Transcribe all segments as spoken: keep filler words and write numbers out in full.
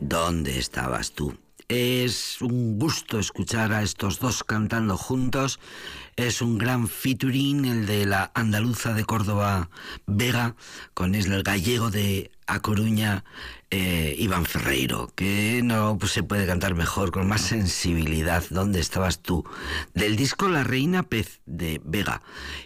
¿Dónde estabas tú? Es un gusto escuchar a estos dos cantando juntos. Es un gran featuring el de la andaluza de Córdoba, Vega, con el gallego de A Coruña, eh, Iván Ferreiro, que no pues, se puede cantar mejor, con más sensibilidad. ¿Dónde estabas tú? Del disco La Reina Pez, de Vega.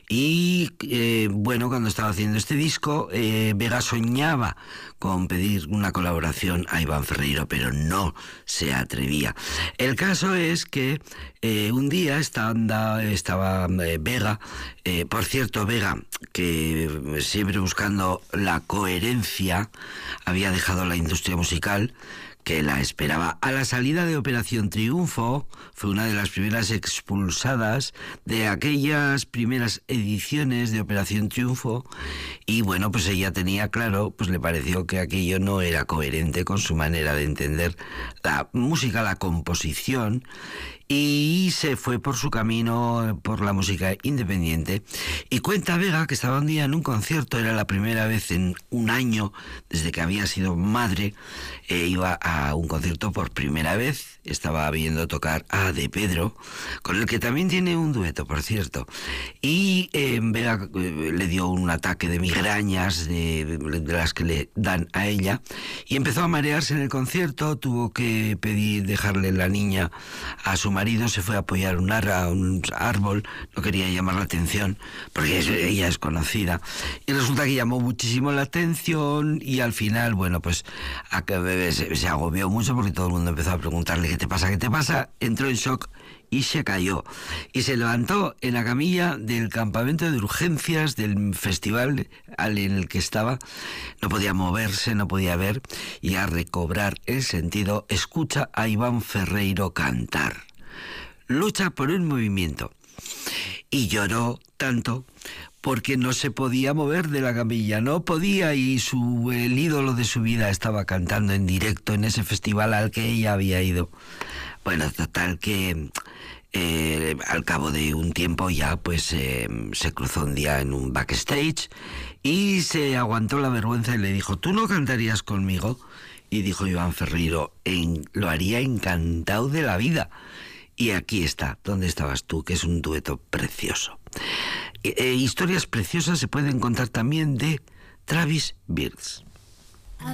Y eh, bueno, cuando estaba haciendo este disco, eh, Vega soñaba con pedir una colaboración a Iván Ferreiro, pero no se atrevía. El caso es que eh, un día estaba, estaba eh, Vega, eh, por cierto, Vega, que siempre buscando la coherencia, había dejado la industria musical, que la esperaba. A la salida de Operación Triunfo, fue una de las primeras expulsadas de aquellas primeras ediciones de Operación Triunfo, y bueno, pues ella tenía claro, pues le pareció que aquello no era coherente con su manera de entender la música, la composición, y se fue por su camino, por la música independiente. Y cuenta Vega que estaba un día en un concierto, era la primera vez en un año desde que había sido madre, eh, iba a un concierto por primera vez, estaba viendo tocar a De Pedro, con el que también tiene un dueto, por cierto, y eh, Vega eh, le dio un ataque de migrañas de, de las que le dan a ella, y empezó a marearse en el concierto, tuvo que pedir dejarle la niña a su marido, se fue a apoyar un, ar, a un árbol, no quería llamar la atención porque es, ella es conocida, y resulta que llamó muchísimo la atención, y al final, bueno, pues a, se, se agobió mucho porque todo el mundo empezó a preguntarle ¿qué te pasa? ¿qué te pasa? Entró en shock y se cayó, y se levantó en la camilla del campamento de urgencias del festival en el que estaba, no podía moverse, no podía ver, y a recobrar el sentido escucha a Iván Ferreiro cantar Lucha por un movimiento, y lloró tanto porque no se podía mover de la camilla, no podía, y su, el ídolo de su vida estaba cantando en directo en ese festival al que ella había ido. Bueno, total que eh, al cabo de un tiempo ya pues eh, se cruzó un día en un backstage y se aguantó la vergüenza y le dijo, ¿tú no cantarías conmigo? Y dijo Iván Ferreiro, en, lo haría encantado de la vida. Y aquí está, ¿dónde estabas tú?, que es un dueto precioso. Eh, eh, historias preciosas se pueden contar también de Travis Birks.